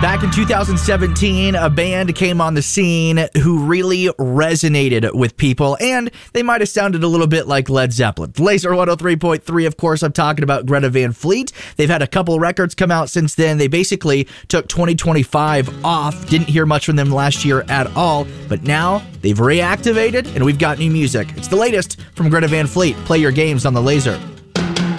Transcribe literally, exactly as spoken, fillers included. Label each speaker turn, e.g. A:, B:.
A: Back in two thousand seventeen, a band came on the scene who really resonated with people, and they might have sounded a little bit like Led Zeppelin. Laser one oh three point three, of course, I'm talking about Greta Van Fleet. They've had a couple records come out since then. They basically took twenty twenty-five off. Didn't hear much from them last year at all, but now they've reactivated, and we've got new music. It's the latest from Greta Van Fleet. Play your games on the Laser.